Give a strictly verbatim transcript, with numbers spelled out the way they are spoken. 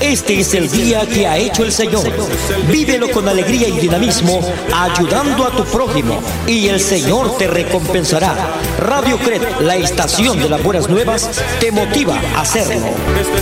Este es el día que ha hecho el Señor. Vívelo con alegría y dinamismo, ayudando a tu prójimo, y el Señor te recompensará. Radio Cret, la estación de las buenas nuevas, te motiva a hacerlo.